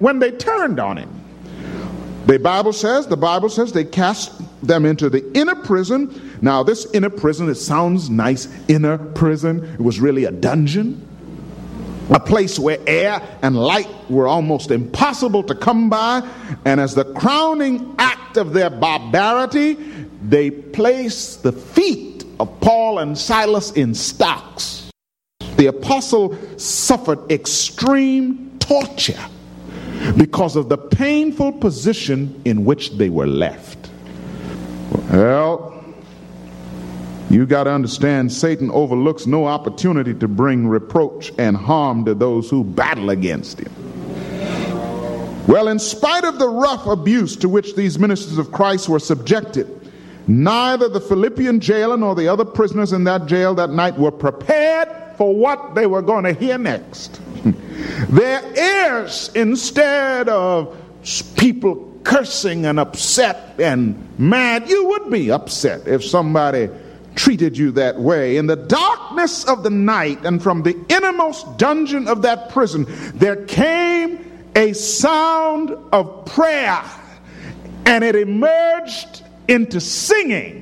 when they turned on him. The Bible says they cast them into the inner prison. Now, this inner prison, it sounds nice, inner prison. It was really a dungeon, a place where air and light were almost impossible to come by. And as the crowning act of their barbarity, they placed the feet of Paul and Silas in stocks. The apostle suffered extreme torture because of the painful position in which they were left. Well, you got to understand, Satan overlooks no opportunity to bring reproach and harm to those who battle against him. Well, in spite of the rough abuse to which these ministers of Christ were subjected, neither the Philippian jailer nor the other prisoners in that jail that night were prepared for what they were going to hear next. Their ears, instead of people cursing and upset and mad, you would be upset if somebody treated you that way. In the darkness of the night and from the innermost dungeon of that prison, there came a sound of prayer, and it emerged into singing.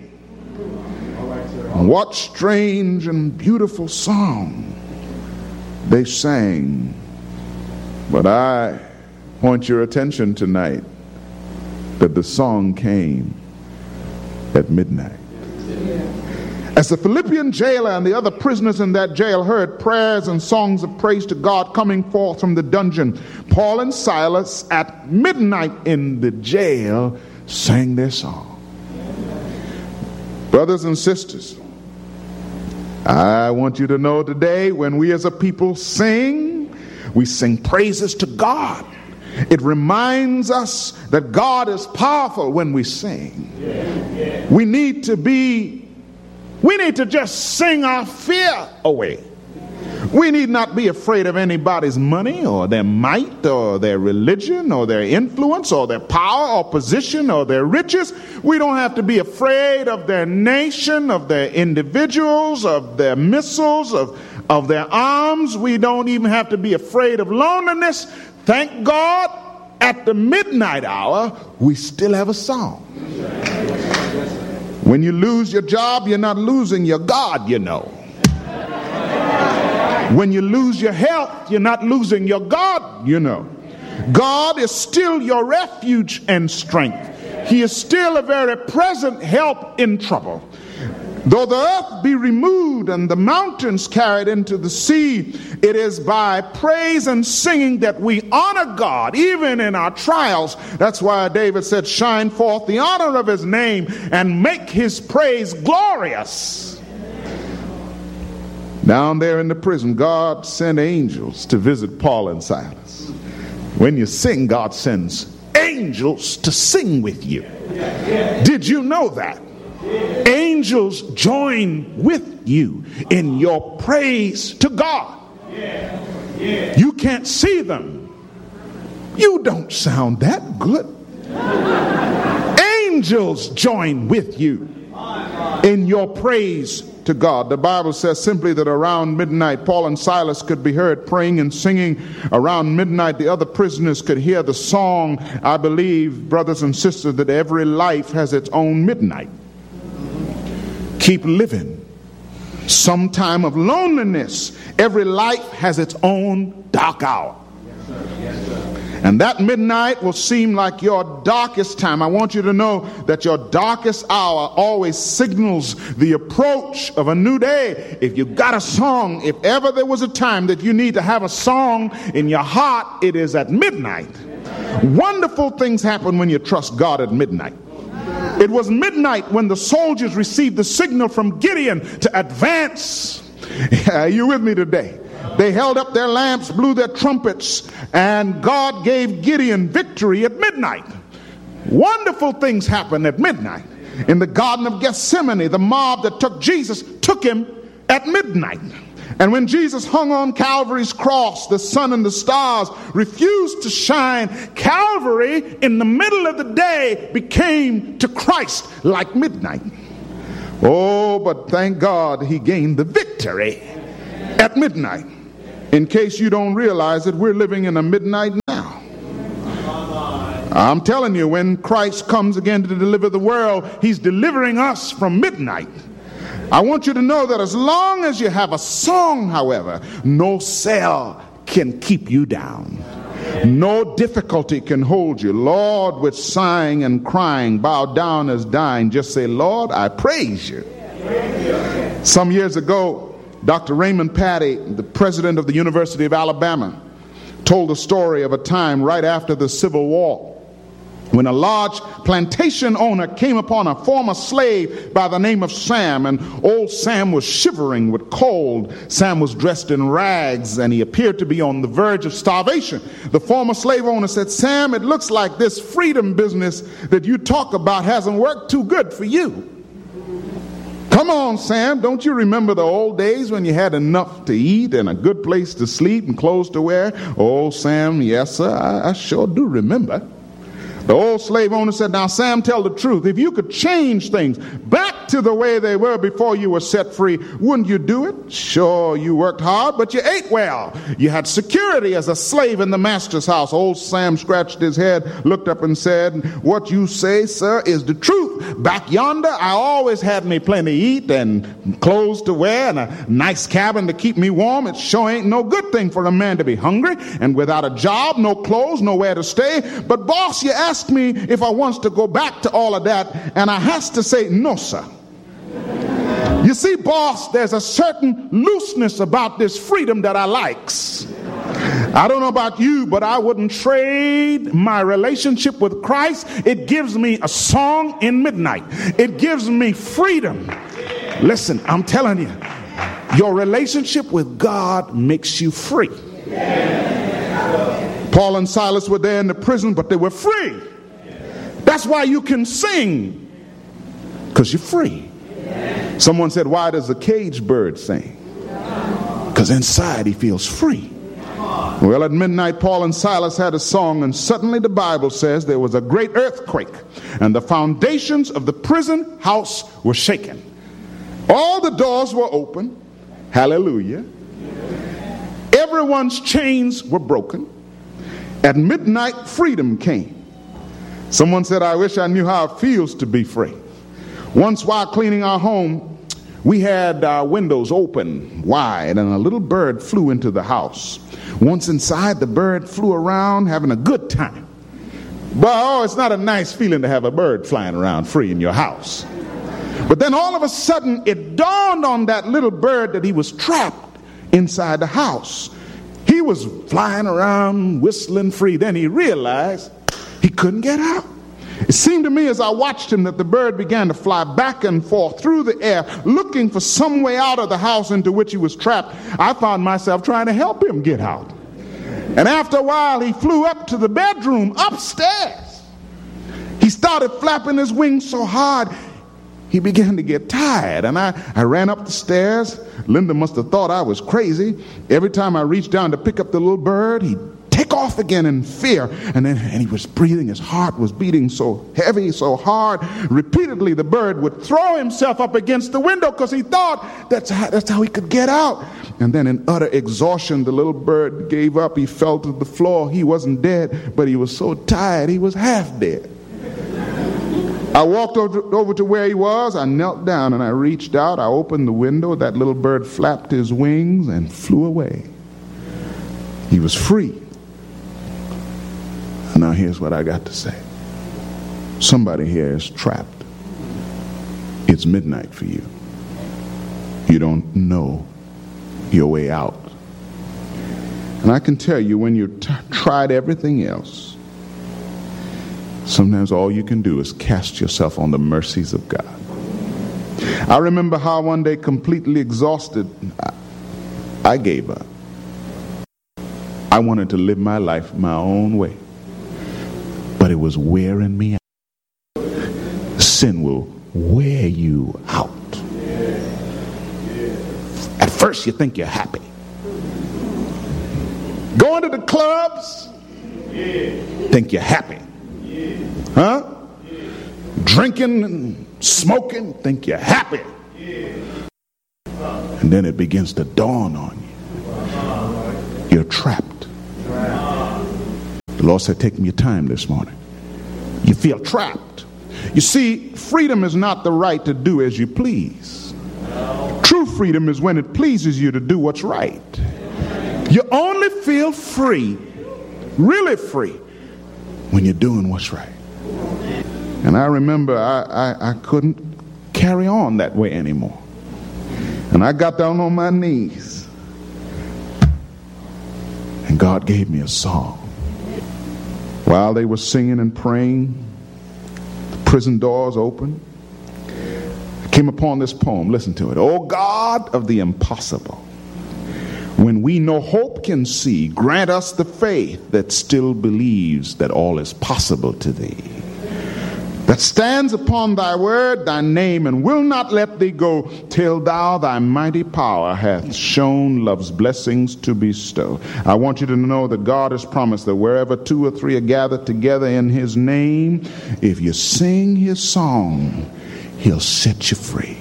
What strange and beautiful song they sang. But I want your attention tonight that the song came at midnight. As the Philippian jailer and the other prisoners in that jail heard prayers and songs of praise to God coming forth from the dungeon, Paul and Silas at midnight in the jail sang their song. Brothers and sisters, I want you to know today, when we as a people sing, we sing praises to God. It reminds us that God is powerful when we sing. We need to just sing our fear away. We need not be afraid of anybody's money or their might or their religion or their influence or their power or position or their riches. We don't have to be afraid of their nation, of their individuals, of their missiles, of their arms. We don't even have to be afraid of loneliness. Thank God, at the midnight hour, we still have a song. When you lose your job, you're not losing your God, you know. When you lose your health, you're not losing your God, you know. God is still your refuge and strength. He is still a very present help in trouble. Though the earth be removed and the mountains carried into the sea, it is by praise and singing that we honor God, even in our trials. That's why David said, shine forth the honor of his name and make his praise glorious. Down there in the prison, God sent angels to visit Paul and Silas. When you sing, God sends angels to sing with you. Did you know that? Angels join with you in your praise to God. You can't see them. You don't sound that good. Angels join with you in your praise to God. The Bible says simply that around midnight, Paul and Silas could be heard praying and singing. Around midnight, the other prisoners could hear the song. I believe, brothers and sisters, that every life has its own midnight. Keep living. Some time of loneliness. Every life has its own dark hour. And that midnight will seem like your darkest time. I want you to know that your darkest hour always signals the approach of a new day. If you got a song, if ever there was a time that you need to have a song in your heart, it is at midnight. Wonderful things happen when you trust God at midnight. It was midnight when the soldiers received the signal from Gideon to advance. Are you with me today? They held up their lamps, blew their trumpets, and God gave Gideon victory at midnight. Wonderful things happened at midnight. In the Garden of Gethsemane, the mob that took Jesus took him at midnight. And when Jesus hung on Calvary's cross, the sun and the stars refused to shine. Calvary, in the middle of the day, became to Christ like midnight. Oh, but thank God he gained the victory at midnight. In case you don't realize it, we're living in a midnight now. I'm telling you, when Christ comes again to deliver the world, he's delivering us from midnight. I want you to know that as long as you have a song, however, no cell can keep you down. No difficulty can hold you. Lord, with sighing and crying, bow down as dying, just say, Lord, I praise you. Some years ago, Dr. Raymond Patty, the president of the University of Alabama, told a story of a time right after the Civil War when a large plantation owner came upon a former slave by the name of Sam, and old Sam was shivering with cold. Sam was dressed in rags, and he appeared to be on the verge of starvation. The former slave owner said, Sam, it looks like this freedom business that you talk about hasn't worked too good for you. Come on, Sam, don't you remember the old days when you had enough to eat and a good place to sleep and clothes to wear? Oh, Sam, yes, sir, I sure do remember. The old slave owner said, now, Sam, tell the truth. If you could change things back to the way they were before you were set free, wouldn't you do it? Sure, you worked hard, but you ate well. You had security as a slave in the master's house. Old Sam scratched his head, looked up and said, what you say, sir, is the truth. Back yonder, I always had me plenty to eat and clothes to wear and a nice cabin to keep me warm. It sure ain't no good thing for a man to be hungry and without a job, no clothes, nowhere to stay. But boss, you asked me if I wants to go back to all of that, and I has to say no, sir. You see, boss, there's a certain looseness about this freedom that I likes. I don't know about you, but I wouldn't trade my relationship with Christ. It gives me a song in midnight. It gives me freedom. Listen, I'm telling you, your relationship with God makes you free. Paul and Silas were there in the prison, but they were free. That's why you can sing, because you're free. Someone said, why does a caged bird sing? Because inside he feels free. Well, at midnight, Paul and Silas had a song, and suddenly the Bible says there was a great earthquake, and the foundations of the prison house were shaken. All the doors were open. Hallelujah. Everyone's chains were broken. At midnight, freedom came. Someone said, I wish I knew how it feels to be free. Once while cleaning our home, we had our windows open wide, and a little bird flew into the house. Once inside, the bird flew around having a good time. But oh, it's not a nice feeling to have a bird flying around free in your house. But then all of a sudden, it dawned on that little bird that he was trapped inside the house. He was flying around, whistling free. Then he realized he couldn't get out. It seemed to me as I watched him that the bird began to fly back and forth through the air, looking for some way out of the house into which he was trapped. I found myself trying to help him get out. And after a while, he flew up to the bedroom upstairs. He started flapping his wings so hard, he began to get tired. And I ran up the stairs. Linda must have thought I was crazy. Every time I reached down to pick up the little bird, he'd take off again in fear. And he was breathing. His heart was beating so heavy, so hard. Repeatedly, the bird would throw himself up against the window because he thought that's how he could get out. And then in utter exhaustion, the little bird gave up. He fell to the floor. He wasn't dead, but he was so tired, he was half dead. I walked over to where he was. I knelt down and I reached out. I opened the window. That little bird flapped his wings and flew away. He was free. And now here's what I got to say. Somebody here is trapped. It's midnight for you. You don't know your way out. And I can tell you, when you've tried everything else, sometimes all you can do is cast yourself on the mercies of God. I remember how one day, completely exhausted, I gave up. I wanted to live my life my own way, but it was wearing me out. Sin will wear you out. At first you think you're happy. Going to the clubs, think you're happy. Huh? Drinking and smoking, think you're happy. And then it begins to dawn on you. You're trapped. The Lord said, take your time this morning. You feel trapped. You see, freedom is not the right to do as you please. True freedom is when it pleases you to do what's right. You only feel free, really free, when you're doing what's right. And I remember I couldn't carry on that way anymore. And I got down on my knees. And God gave me a song. While they were singing and praying, the prison doors opened. I came upon this poem. Listen to it. O God of the impossible, when we no hope can see, grant us the faith that still believes that all is possible to thee, that stands upon thy word, thy name, and will not let thee go till thou thy mighty power hath shown love's blessings to bestow. I want you to know that God has promised that wherever 2 or 3 are gathered together in his name, if you sing his song, he'll set you free.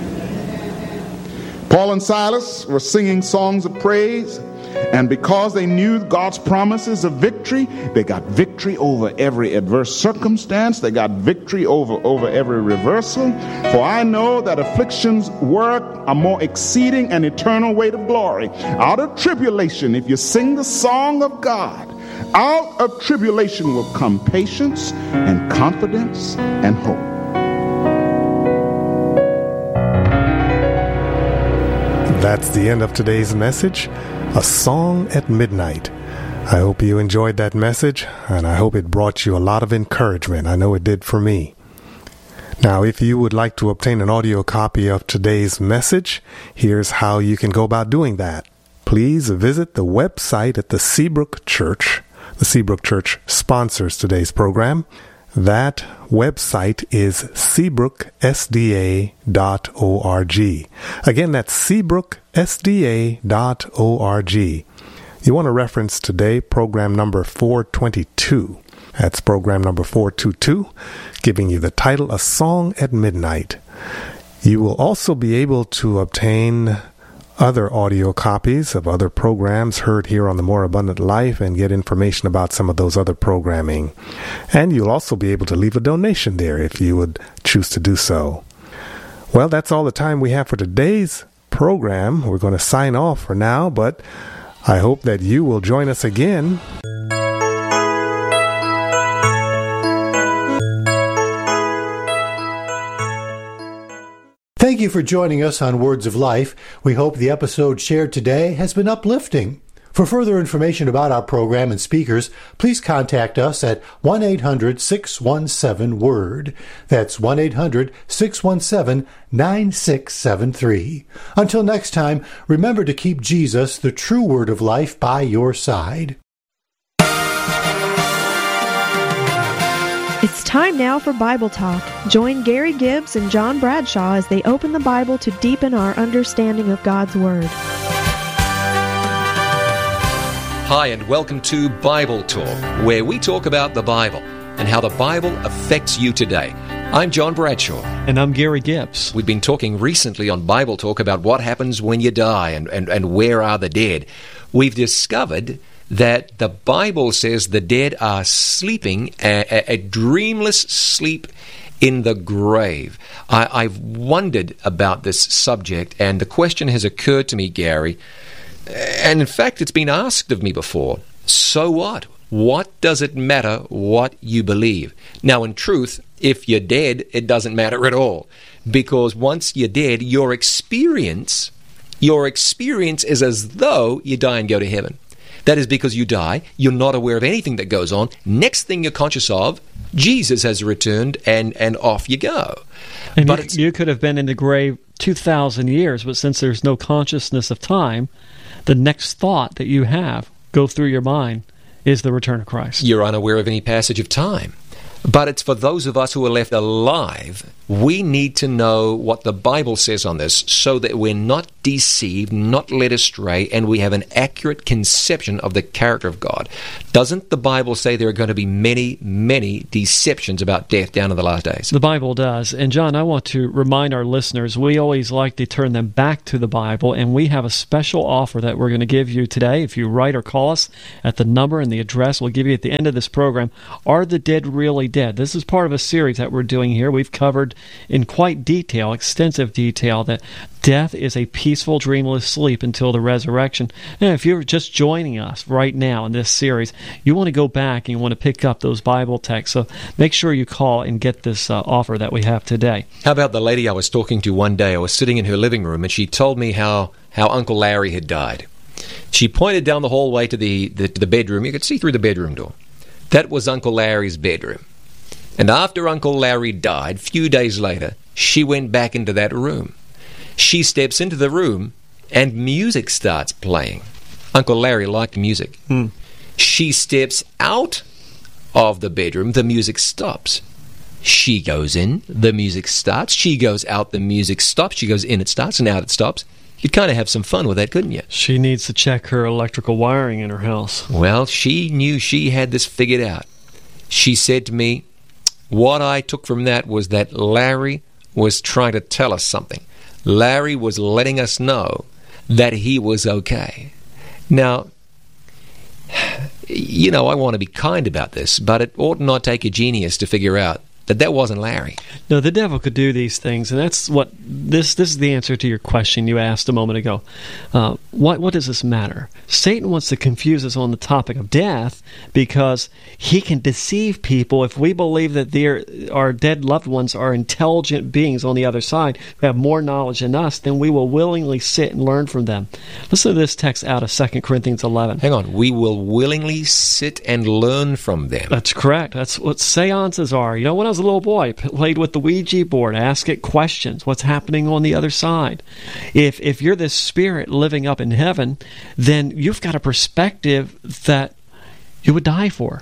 Paul and Silas were singing songs of praise, and because they knew God's promises of victory, they got victory over every adverse circumstance. They got victory over every reversal. For I know that afflictions work a more exceeding and eternal weight of glory. Out of tribulation, if you sing the song of God, out of tribulation will come patience and confidence and hope. That's the end of today's message, A Song at Midnight. I hope you enjoyed that message, and I hope it brought you a lot of encouragement. I know it did for me. Now, if you would like to obtain an audio copy of today's message, here's how you can go about doing that. Please visit the website at the Seabrook Church. The Seabrook Church sponsors today's program. That website is seabrooksda.org. Again, that's seabrooksda.org. You want to reference today program number 422. That's program number 422, giving you the title, A Song at Midnight. You will also be able to obtain other audio copies of other programs heard here on The More Abundant Life and get information about some of those other programming. And you'll also be able to leave a donation there if you would choose to do so. Well, that's all the time we have for today's program. We're going to sign off for now, but I hope that you will join us again. Thank you for joining us on Words of Life. We hope the episode shared today has been uplifting. For further information about our program and speakers, please contact us at 1-800-617-WORD. That's 1-800-617-9673. Until next time, remember to keep Jesus, the true Word of Life, by your side. It's time now for Bible Talk. Join Gary Gibbs and John Bradshaw as they open the Bible to deepen our understanding of God's Word. Hi, and welcome to Bible Talk, where we talk about the Bible and how the Bible affects you today. I'm John Bradshaw. And I'm Gary Gibbs. We've been talking recently on Bible Talk about what happens when you die and where are the dead. We've discovered that the Bible says the dead are sleeping a dreamless sleep in the grave. I've wondered about this subject, and the question has occurred to me, Gary, and in fact it's been asked of me before. So what? What does it matter what you believe? Now, in truth, if you're dead, it doesn't matter at all, because once you're dead, your experience is as though you die and go to heaven. That is because you die, you're not aware of anything that goes on. Next thing you're conscious of, Jesus has returned, and off you go. And but you could have been in the grave 2,000 years, but since there's no consciousness of time, the next thought that you have go through your mind is the return of Christ. You're unaware of any passage of time. But it's for those of us who are left alive, we need to know what the Bible says on this so that we're not deceived, not led astray, and we have an accurate conception of the character of God. Doesn't the Bible say there are going to be many, many deceptions about death down in the last days? The Bible does. And John, I want to remind our listeners, we always like to turn them back to the Bible, and we have a special offer that we're going to give you today. If you write or call us at the number and the address we'll give you at the end of this program, Are the Dead Really dead. This is part of a series that we're doing here. We've covered in quite detail, extensive detail, that death is a peaceful, dreamless sleep until the resurrection. And if you're just joining us right now in this series, you want to go back and you want to pick up those Bible texts. So make sure you call and get this offer that we have today. How about the lady I was talking to one day? I was sitting in her living room, and she told me how Uncle Larry had died. She pointed down the hallway to the bedroom. You could see through the bedroom door. That was Uncle Larry's bedroom. And after Uncle Larry died, a few days later, she went back into that room. She steps into the room, and music starts playing. Uncle Larry liked music. She steps out of the bedroom, the music stops. She goes in, the music starts. She goes out, the music stops. She goes in, it starts, and out it stops. You'd kind of have some fun with that, couldn't you? She needs to check her electrical wiring in her house. Well, she knew she had this figured out. She said to me, what I took from that was that Larry was trying to tell us something. Larry was letting us know that he was okay. Now, you know, I want to be kind about this, but it ought not take a genius to figure out that wasn't Larry. No, the devil could do these things, and that's what this is the answer to your question you asked a moment ago. What does this matter? Satan wants to confuse us on the topic of death because he can deceive people. If we believe that our dead loved ones are intelligent beings on the other side who have more knowledge than us, then we will willingly sit and learn from them. Listen to this text out of 2 Corinthians 11. Hang on. We will willingly sit and learn from them. That's correct. That's what seances are. You know, when I was a little boy, I played with the Ouija board, ask it questions. What's happening on the other side? If you're this spirit living up in heaven, then you've got a perspective that you would die for.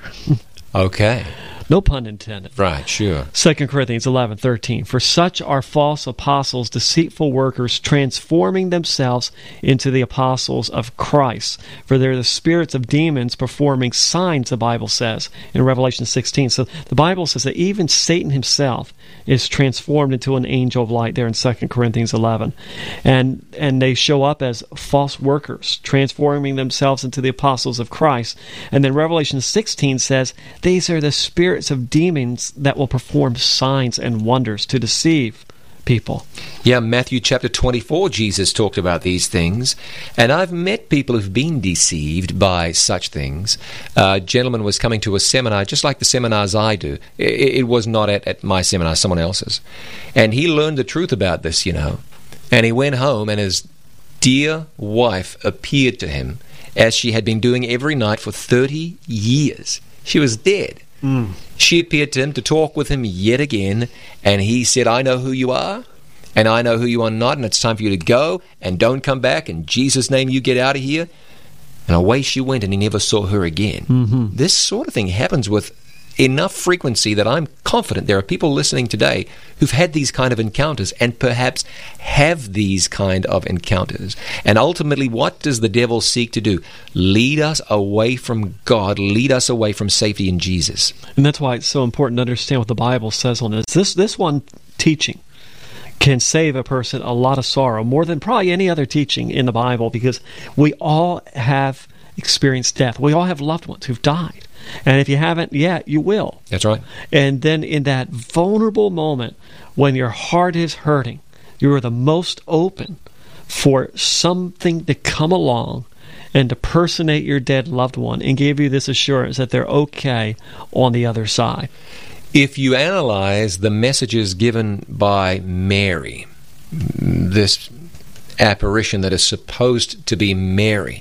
Okay. No pun intended. Right, sure. 2 Corinthians 11:13. For such are false apostles, deceitful workers, transforming themselves into the apostles of Christ. For they're the spirits of demons performing signs, the Bible says in Revelation 16. So the Bible says that even Satan himself is transformed into an angel of light there in 2 Corinthians 11. And they show up as false workers, transforming themselves into the apostles of Christ. And then Revelation 16 says, these are the spirits of demons that will perform signs and wonders to deceive people. Yeah, Matthew chapter 24, Jesus talked about these things. And I've met people who've been deceived by such things. A gentleman was coming to a seminar, just like the seminars I do. It was not at my seminar, someone else's. And he learned the truth about this, you know. And he went home, and his dear wife appeared to him as she had been doing every night for 30 years. She was dead. She appeared to him to talk with him yet again, and he said, I know who you are, and I know who you are not, and it's time for you to go, and don't come back. In Jesus' name, you get out of here. And away she went, and he never saw her again. This sort of thing happens with enough frequency that I'm confident there are people listening today who've had these kind of encounters and perhaps have these kind of encounters. And ultimately, what does the devil seek to do? Lead us away from God, lead us away from safety in Jesus. And that's why it's so important to understand what the Bible says on this. This one teaching can save a person a lot of sorrow, more than probably any other teaching in the Bible, because we all have experienced death. We all have loved ones who've died. And if you haven't yet, you will. That's right. And then in that vulnerable moment when your heart is hurting, you are the most open for something to come along and to personate your dead loved one and give you this assurance that they're okay on the other side. If you analyze the messages given by Mary, this apparition that is supposed to be Mary,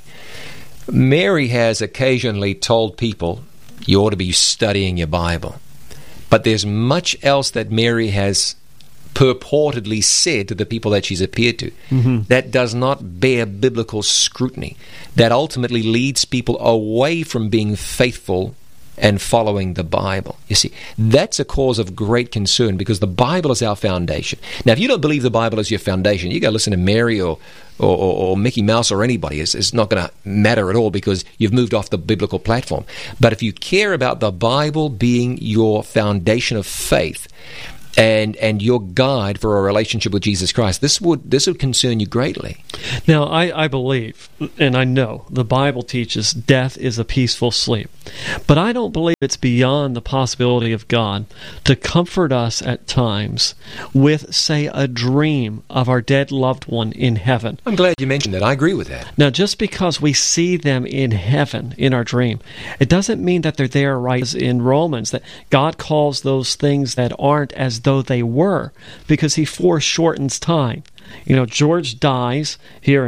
Mary has occasionally told people, you ought to be studying your Bible. But there's much else that Mary has purportedly said to the people that she's appeared to that does not bear biblical scrutiny, that ultimately leads people away from being faithful and following the Bible. You see, that's a cause of great concern because the Bible is our foundation. Now, if you don't believe the Bible is your foundation, you go listen to Mary or Mickey Mouse or anybody. It's not going to matter at all because you've moved off the biblical platform. But if you care about the Bible being your foundation of faith, and your guide for a relationship with Jesus Christ. This would concern you greatly. Now, I believe, and I know, the Bible teaches death is a peaceful sleep. But I don't believe it's beyond the possibility of God to comfort us at times with, say, a dream of our dead loved one in heaven. I'm glad you mentioned that. I agree with that. Now, just because we see them in heaven, in our dream, it doesn't mean that they're there, right, as in Romans, that God calls those things that aren't as though they were, because He foreshortens time. You know, George dies here in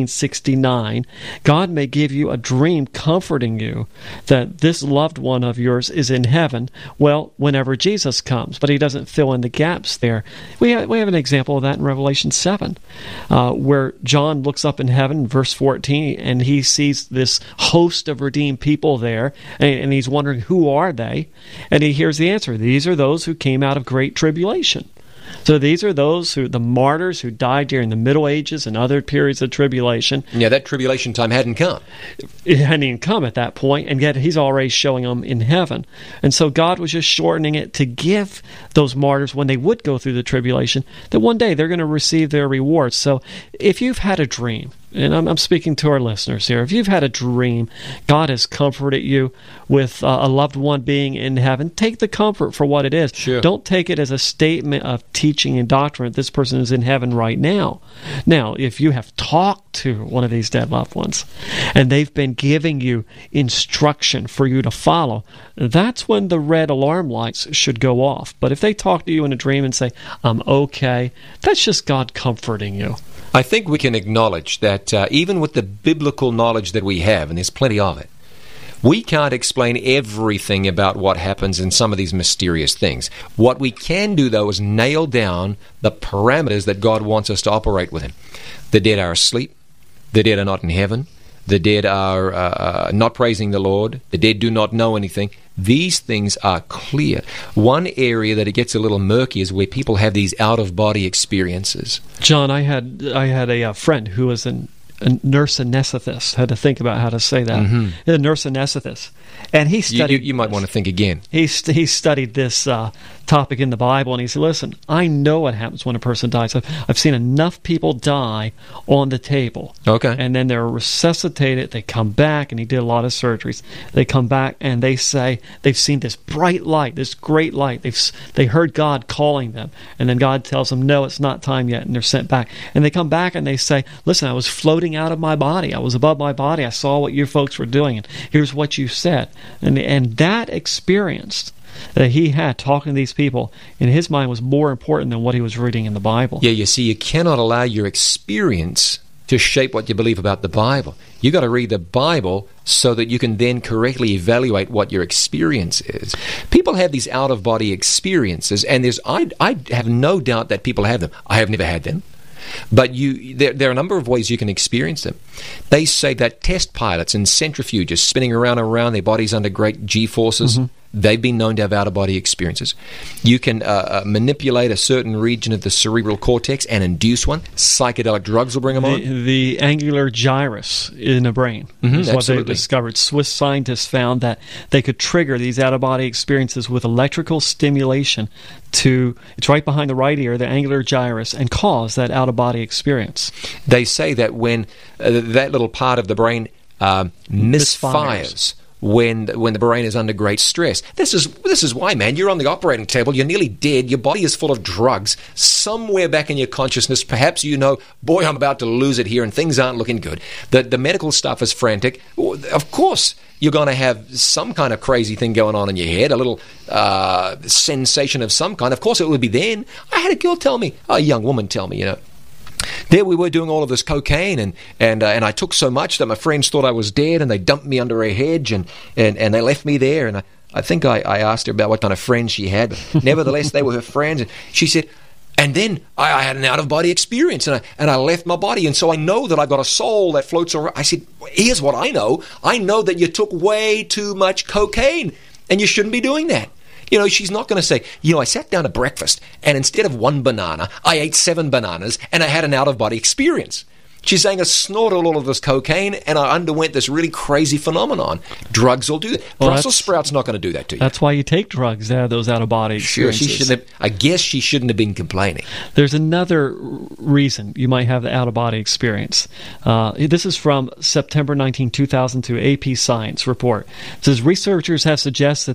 1969. God may give you a dream comforting you that this loved one of yours is in heaven, well, whenever Jesus comes, but He doesn't fill in the gaps there. We have an example of that in Revelation 7, where John looks up in heaven, verse 14, and he sees this host of redeemed people there, and he's wondering, who are they? And he hears the answer. These are those who came out of great tribulation. So these are those the martyrs who died during the Middle Ages and other periods of tribulation. Yeah, that tribulation time hadn't come. It hadn't even come at that point, and yet He's already showing them in heaven. And so God was just shortening it to give those martyrs, when they would go through the tribulation, that one day they're going to receive their rewards. So if you've had a dream, and I'm speaking to our listeners here, if you've had a dream, God has comforted you with a loved one being in heaven, take the comfort for what it is. Sure. Don't take it as a statement of teaching and doctrine that this person is in heaven right now. Now, if you have talked to one of these dead loved ones, and they've been giving you instruction for you to follow, that's when the red alarm lights should go off. But if they talk to you in a dream and say, I'm okay, that's just God comforting you. I think we can acknowledge that even with the biblical knowledge that we have, and there's plenty of it, we can't explain everything about what happens in some of these mysterious things. What we can do, though, is nail down the parameters that God wants us to operate within. The dead are asleep. The dead are not in heaven. The dead are not praising the Lord. The dead do not know anything. These things are clear. One area that it gets a little murky is where people have these out-of-body experiences. John, I had a friend who was a nurse anesthetist. Had to think about how to say that. Mm-hmm. A nurse anesthetist. And he studied... You might want to think again. He studied this topic in the Bible, and he said, listen, I know what happens when a person dies. I've seen enough people die on the table. Okay. And then they're resuscitated, they come back, and he did a lot of surgeries. They come back, and they say they've seen this bright light, this great light. They heard God calling them, and then God tells them, no, it's not time yet, and they're sent back. And they come back, and they say, listen, I was floating out of my body. I was above my body. I saw what you folks were doing, and here's what you said. And that experience that he had talking to these people, in his mind, was more important than what he was reading in the Bible. Yeah, you see, you cannot allow your experience to shape what you believe about the Bible. You've got to read the Bible so that you can then correctly evaluate what your experience is. People have these out-of-body experiences, and I have no doubt that people have them. I have never had them. But there are a number of ways you can experience them. They say that test pilots in centrifuges spinning around their bodies under great G-forces, they've been known to have out-of-body experiences. You can manipulate a certain region of the cerebral cortex and induce one. Psychedelic drugs will bring them on. The angular gyrus in the brain is what they discovered. Swiss scientists found that they could trigger these out-of-body experiences with electrical stimulation it's right behind the right ear, the angular gyrus, and cause that out-of-body experience. They say that when that little part of the brain misfires when the brain is under great stress. This is why, man, you're on the operating table, you're nearly dead, your body is full of drugs. Somewhere back in your consciousness, perhaps you know, boy, I'm about to lose it here, and things aren't looking good. The medical stuff is frantic. Of course, you're going to have some kind of crazy thing going on in your head, a little sensation of some kind. Of course, it would be then. I had a young woman tell me, there we were doing all of this cocaine, and I took so much that my friends thought I was dead, and they dumped me under a hedge, and they left me there. And I think I asked her about what kind of friends she had, but nevertheless, they were her friends. And she said, and then I had an out-of-body experience, and I left my body, and so I know that I've got a soul that floats around. I said, here's what I know. I know that you took way too much cocaine, and you shouldn't be doing that. She's not going to say, I sat down at breakfast, and instead of one banana, I ate 7 bananas, and I had an out-of-body experience. She's saying I snorted all of this cocaine and I underwent this really crazy phenomenon. Drugs will do that. Well, Brussels sprout's not going to do that to you. That's why you take drugs to have those out-of-body experiences. Sure, she shouldn't have, I guess she shouldn't have been complaining. There's another reason you might have the out-of-body experience. This is from September 19, 2002, AP Science report. It says researchers have suggested